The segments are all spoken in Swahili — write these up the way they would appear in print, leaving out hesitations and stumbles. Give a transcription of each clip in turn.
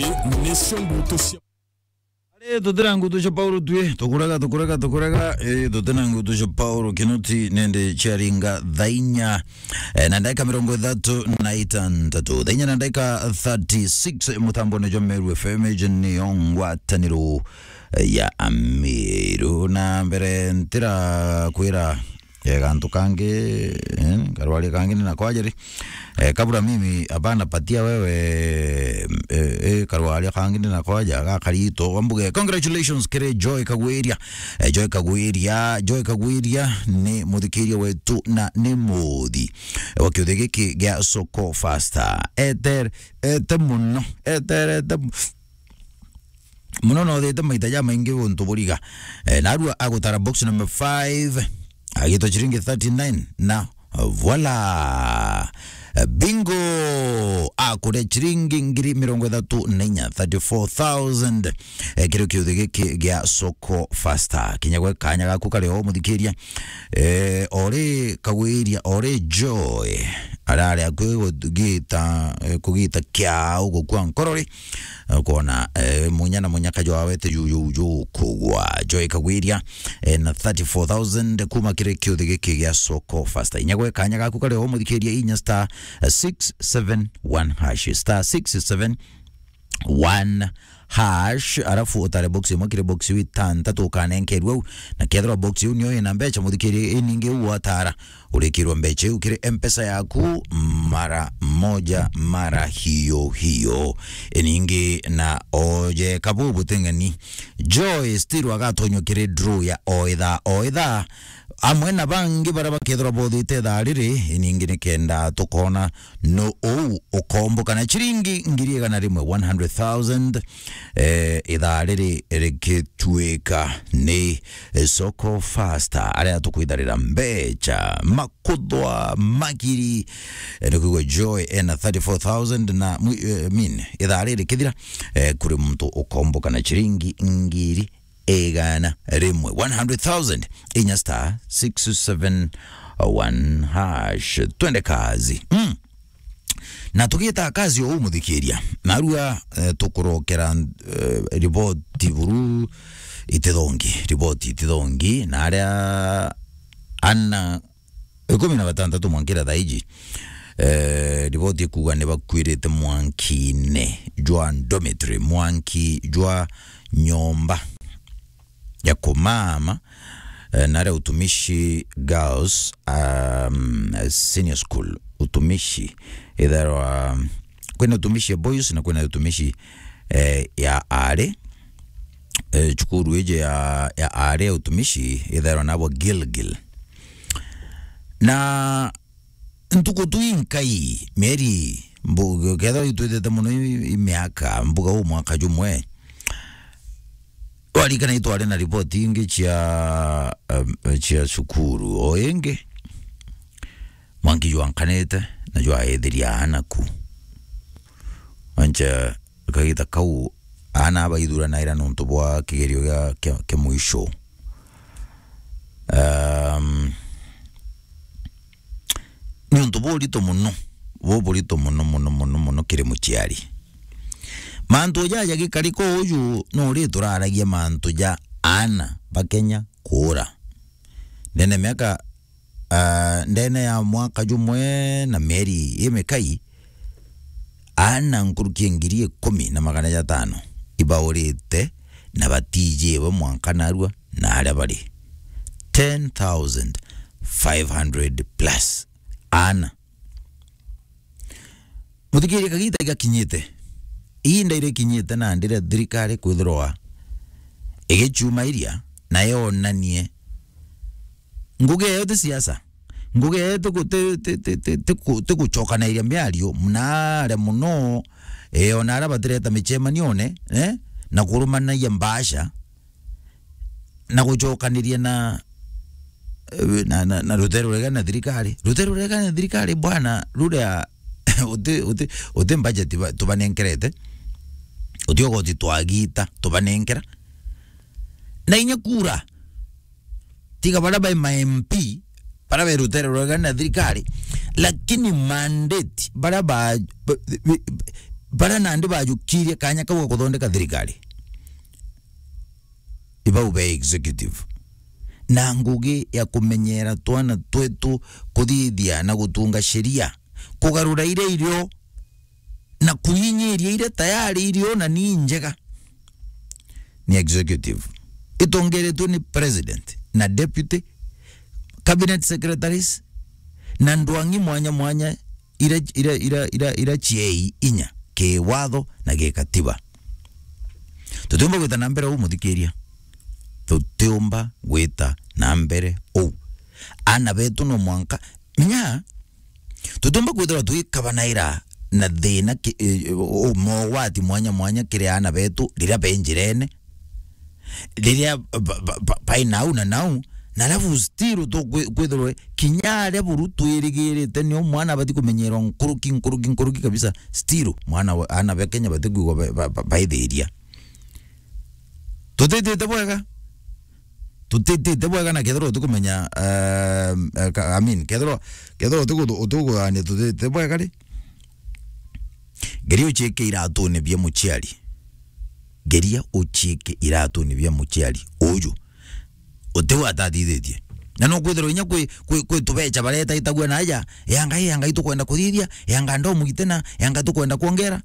Dotera ngutu Paulo tuye tokuraga dotera ngutu Paulo kinoti nende charinga dhainya na ndaika mirongo dhatu na itantatu dhainya na ndaika 36 mutambo na Jomeru FM jeni yongwa taniru ya amiru na mbere ntira kuira gantu kange karwali kange na kwajeri kabla mimi abana patia wewe karwali kange na kwaja gakarito wambuge. Congratulations kere Joy Kagwiria ni mudhikiria wetu na ni mudi wakiudhiki gya soko faster muno no de maitaja maingi wonto buriga narua agutara box number 5 agito chiringi 39 na voila bingo akure chiringi ngiri mirongo dhatu nenya 34,000 kiro kiudhigi gya soko faster kinyagwe kanya gaku kaleo mudhikiria ore Kagwiria ore Joy arare akwe kugita kya ugo kwa nkorori kona munyaka jo awete yu kugwa Joy Kagwiria na 34,000 kuma kire kiudhigi gya soko faster inyagwe kanya gaku kaleo mudhikiria inya star 671 hash star 671 hash arafu utare box mwakire box witanta tukanenkerwa na kedra box unyo na mbecha mudhikiri eninge uatara urekirwa mbeche ukire M-Pesa yaku mara moja mara hiyo eninge na oje kabubu tengani Joy still agatonyo kire draw ya oidha amwena bangi baraba kedra bodite dalire iningine kenda tokona no okombo kana chiringi ngiriga na rimwe 100,000 idalire reketweka ne soko faster ale atukuidarira mbecha makudwa magiri ndikuwe Joy na 34,000 na idalire kidira kuri mtu okombo kana chiringi ngiri egana rimwe 100,000 inya star 671 hash twende kazi na tukita kazi yo mudhikiria narua tukurokera riboti buru itidongi na aria ana 16 mwankira daiji riboti kuga ne bakwirite mwankine jwa dormitory mwanki jwa nyomba ya kumama nare utumishi girls senior school utumishi either kwena utumishi ya boys na kwena utumishi ya are chukuru eje ya are utumishi either nabo Gilgil na ntukutu inkai meri mbuga kedha ituete muno imiaka mbuga umwaka jumwe wali kana itwale na ripoti ingi chia shukuru oenge mwangi juankanete na jua edhiria anaku ancha kagita kau ana abaidura na ira nontobwa kigerio ya kemuisho nontobwa lito muno kire muchiari manto ya gikariko uyu no ri turaragia manto ya ana bakenya kura ndene miaka ndene ya mwaka jumwe na meri imekai ana nkurukie ngiri 10,500 ibaorite na batije bo mwanka narua na aria bari 10,500 plus ana muthikiri kagita gakinyite inda ire kinyite na ndire thirikari kwithroa igechuma iria na yonanie nguge yote siasa nguge yote te kuchokana iria mbiario mnare muno onara batireta michema nione na kurumana ya mbasha na kuchokaniria na Rutero rega na thirikari bwana rurea uti budget tubanenkerete utiogoti twagita tubanenkera na inya kura tiga baraba MP para Rutero rega na thirikari lakini mandate baraba bara nandi bajukirie kanya kabuga kuthondeka thirikari iba ube executive na ngugi ya kumenyera twana twetu kuthithia na gutunga sheria kugarura ire irio na kuinyiria ire tayari irio na ni njega ni executive itongeretwe ni president na deputy cabinet secretaries na ndwangi mwanya ira chiei inya ke watho na ke katiba tutumba gwita na mbere umuthikiria tutumba gwita na mbere ana betu no mwanka nya tutumba gwita tuikabanaira na thina mo wati mwanya kire ana betu rira benjirene rira painau na nau na lafu stiru to kwethorwe kinyare buru twirigirite ni omwana bati kumenyero nkuruki kabisa stiru mwana ana be Kenya bati kugo baithiria tutete bwega na kethoro tukumenya kethoro tugo ani tutete bwega ri geria ucheke iratu ne bya muchiari geria ucheke iratu ne bya muchiari oju otewa atadithithie na no kwethero inya kwe tubecha bareta itagwa naja yanga itukwenda kuthithia yanga ndo mugitena yanga tukwenda kuongera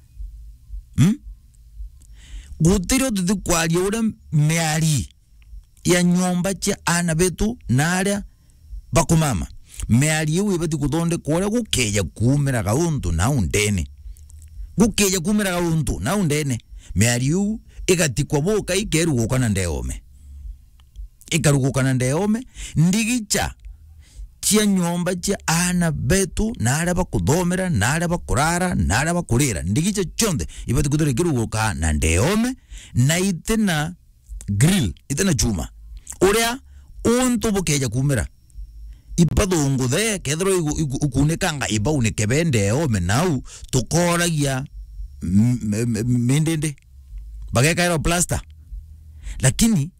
gutiro tuthikwaria ure meari ya nyomba cha ana betu naria bakumama meari yu ibati kuthonde kore gukeja kumira gauntu na undene gukeja kumira gauntu na undene meari yu igatikwa boka ikeruguka na ndeome ikaruguka na ndeome ndigicha chia nyomba chia ana betu naria bakuthomera naria bakurara naria bakurira ndigicha chonde ibati kuthore kiruguka na ndeome na itena grill itena chuma uria untu bukeja kumira ipadungu the kethro ukunekanga iba unekebende ome nau tukoragia mendende bageka ero plaster lakini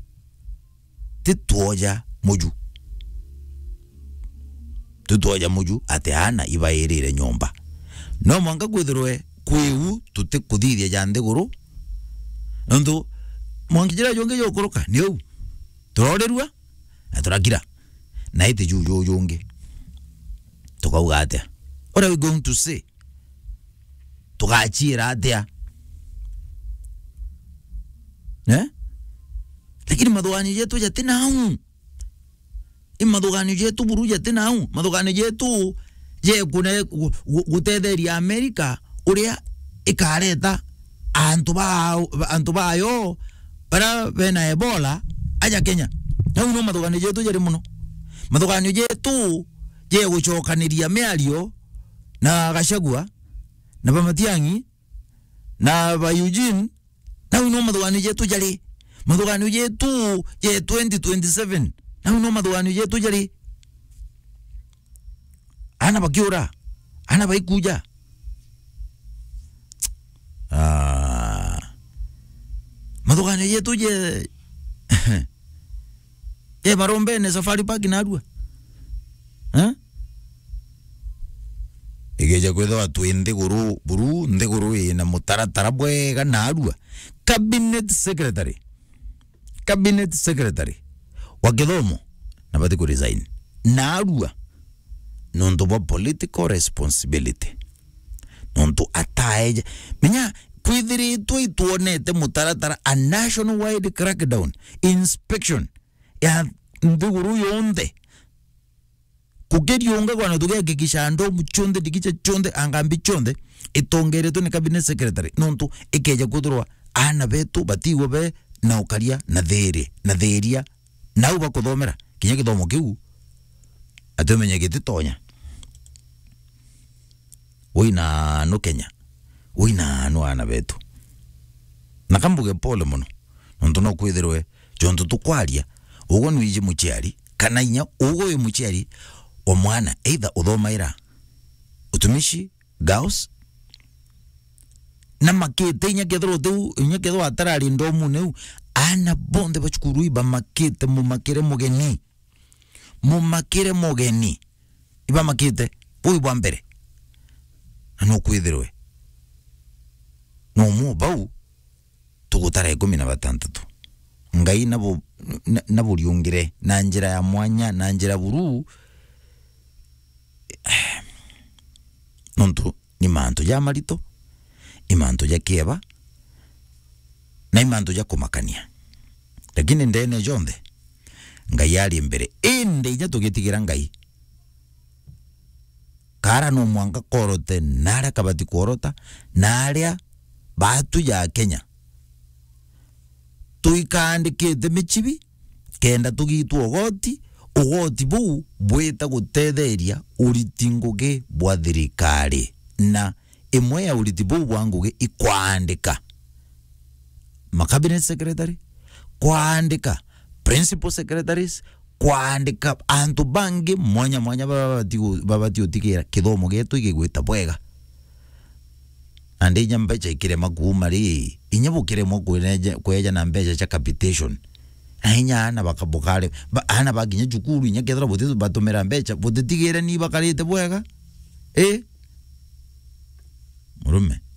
tituoja muju ate ana iba irire nyomba no mwanga kwithirwe kwiu tutikuthithia jande guru ndo mwangira jonge yokuruka niu turorerua na turakira na ite juju jonge tukauga atia what are we going to say tukachira atia lakini madhugani yetu yatina hau imadhugani yetu buru yatina hau madhugani yetu je kune gutetheria America uria ikareta antu bayo para bena Ebola aja Kenya na uno madhugani yetu yari muno madhugani yetu je guchokaniria meario na Gachagua na Bamatiangi na ba Eugene na uno madhugani yetu yari madhugani yetu je 2027 na uno madhugani yetu yari ana bakiura ana baikuja madhugani yetu je marombe ne Safari Park na adua igeja kwetho atwende buru ndeguru ina mutaratara bwega na adua cabinet secretary wa githomo na bati ku resign na adua nonto bo political responsibility nonto ataeja menya kwithiri tuonete mutaratara a national wide crackdown inspection ya nduguru yonde kugeriunga kwa natuge kikishando mchonde dikicha chonde angambi chonde itongereto ni cabinet secretary nonto ikeja kuthurwa ana betu batiwe be na ukaria na theria na uba kuthomera kinya githomo kiu atumenye gititonya wina no Kenya wina no ana betu nakambuge pole muno nonto no kwithirwe jonto tukwaria ugo nwije muchiari kana inya ugo ye muchiari o mwana either uthomaira utumishi gaus na makete inya kethro tu inya ketho atarari ndomu neu ana bonde bachukuru iba makete mu makere mogeni iba makete pui bwa mbere no kwithirwe no mu bau tugutara 16 ngai nabo liungire na njira ya mwanya na njira buru nontu ni manto ya marito imanto ya kieba na imanto ya kumakania lakini ndene jonde ngai ali mbere inde ija tugitigira ngai kara no mwanga korote nara kabati korota naria batu ya Kenya tuikandikite michibi kenda tugitwo ogoti buu bwita gutetheria uritinguge bwa thirikari na imwe ya uriti buu bwanguge ikwandika cabinet secretary kwandika principal secretaries kwandika antu bangi mwanya babati utikira kithomo getu igigwita bwega ande nyambecha ikire makumari inyabukire mo kweja na mbecha cha capitation ainya ana bakabukale ana baginya jukuru inya kedra bote batomera mbecha bote tigere ni bakarite bwega murume